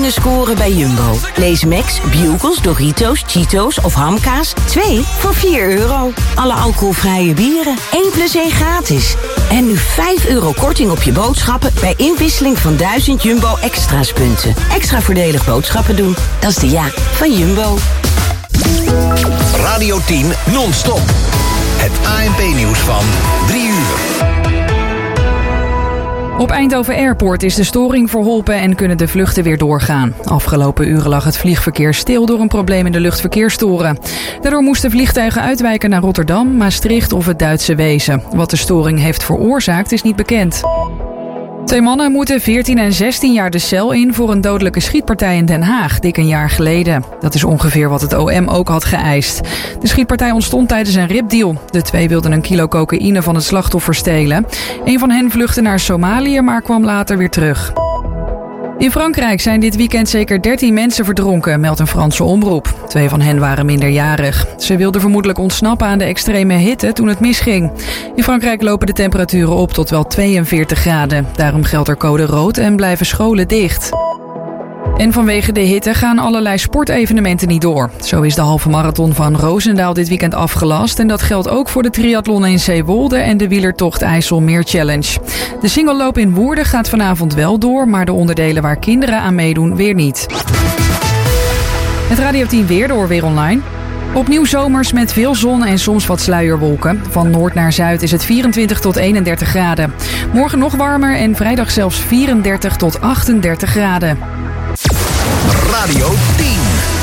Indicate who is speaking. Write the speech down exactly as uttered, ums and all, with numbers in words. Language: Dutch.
Speaker 1: kunnen scoren bij Jumbo. Lees Max, Bugles, Doritos, Cheetos of Hamkaas. twee voor vier euro. Alle alcoholvrije bieren. één plus één gratis. En nu vijf euro korting op je boodschappen bij inwisseling van duizend Jumbo Extra's punten. Extra voordelig boodschappen doen. Dat is de ja van Jumbo.
Speaker 2: Radio tien non-stop. Het A N P-nieuws van drie uur.
Speaker 3: Op Eindhoven Airport is de storing verholpen en kunnen de vluchten weer doorgaan. Afgelopen uren lag het vliegverkeer stil door een probleem in de luchtverkeerstoren. Daardoor moesten vliegtuigen uitwijken naar Rotterdam, Maastricht of het Duitse Wezen. Wat de storing heeft veroorzaakt is niet bekend. Twee mannen moeten veertien en zestien jaar de cel in voor een dodelijke schietpartij in Den Haag, dik een jaar geleden. Dat is ongeveer wat het O M ook had geëist. De schietpartij ontstond tijdens een ripdeal. De twee wilden een kilo cocaïne van het slachtoffer stelen. Een van hen vluchtte naar Somalië, maar kwam later weer terug. In Frankrijk zijn dit weekend zeker dertien mensen verdronken, meldt een Franse omroep. Twee van hen waren minderjarig. Ze wilden vermoedelijk ontsnappen aan de extreme hitte toen het misging. In Frankrijk lopen de temperaturen op tot wel tweeënveertig graden. Daarom geldt er code rood en blijven scholen dicht. En vanwege de hitte gaan allerlei sportevenementen niet door. Zo is de halve marathon van Roosendaal dit weekend afgelast. En dat geldt ook voor de triathlon in Zeewolde en de wielertocht IJsselmeer Challenge. De singelloop in Woerden gaat vanavond wel door, maar de onderdelen waar kinderen aan meedoen weer niet. Het Radio tien weer door Weer Online. Opnieuw zomers met veel zon en soms wat sluierwolken. Van noord naar zuid is het vierentwintig tot eenendertig graden. Morgen nog warmer en vrijdag zelfs vierendertig tot achtendertig graden.
Speaker 2: Radio tien.